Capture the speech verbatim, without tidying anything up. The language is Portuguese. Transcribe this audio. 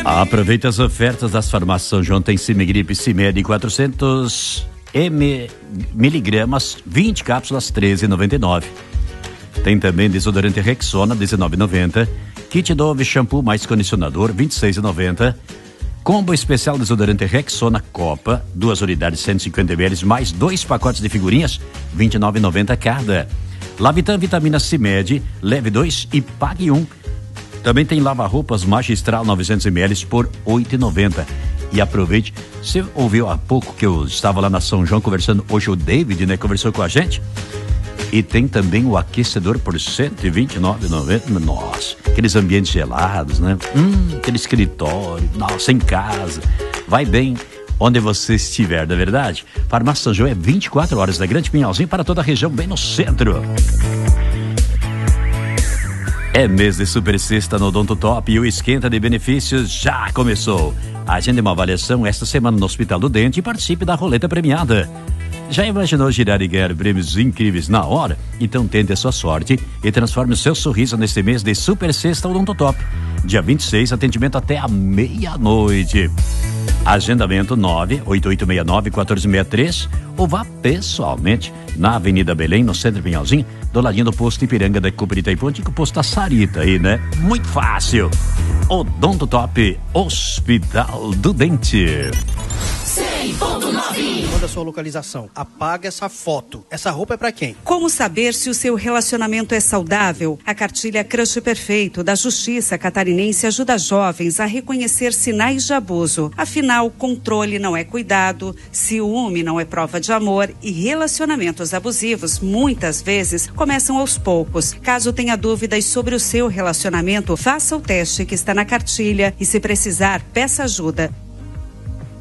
Aproveite as ofertas das farmácias São João. Tem Cimegripe Cimed quatrocentos miligramas, vinte cápsulas, treze reais e noventa e nove centavos. Tem também desodorante Rexona, dezenove reais e noventa centavos. Kit Dove shampoo mais condicionador, vinte e seis reais e noventa centavos. Combo especial desodorante Rexona Copa, duas unidades, cento e cinquenta mililitros, mais dois pacotes de figurinhas, vinte e nove reais e noventa centavos cada. Lavitan Vitamina Cimed, leve dois e pague um. Também tem lava-roupas Magistral novecentos mililitros por oito reais e noventa centavos. E aproveite, você ouviu há pouco que eu estava lá na São João conversando, hoje o David, né, conversou com a gente. E tem também o aquecedor por cento e vinte e nove reais e noventa centavos. Nossa, aqueles ambientes gelados, né? Hum, aquele escritório, nossa, em casa. Vai bem onde você estiver, não é verdade? Farmácia São João é vinte e quatro horas da Grande Pinhalzinho para toda a região, bem no centro. É mês de super sexta no Odonto Top e o esquenta de benefícios já começou. Agende uma avaliação esta semana no Hospital do Dente e participe da roleta premiada. Já imaginou girar e ganhar prêmios incríveis na hora? Então tente a sua sorte e transforme o seu sorriso neste mês de super sexta Odonto Top. Dia vinte e seis, atendimento até a meia-noite. Agendamento nove oito oito seis nove um quatro seis três ou vá pessoalmente na Avenida Belém, no Centro Pinhalzinho, do ladinho do posto Ipiranga da Cuperita e Ponte, com o posto da Sarita aí, né? Muito fácil. Odonto Top, Hospital do Dente. cem ponto nove. Manda sua localização. Apaga essa foto. Essa roupa é pra quem? Como saber se o seu relacionamento é saudável? A cartilha Crush Perfeito da Justiça Catarinense ajuda jovens a reconhecer sinais de abuso. Afinal, controle não é cuidado, ciúme não é prova de amor e relacionamentos abusivos muitas vezes começam aos poucos. Caso tenha dúvidas sobre o seu relacionamento, faça o teste que está na cartilha e, se precisar, peça ajuda.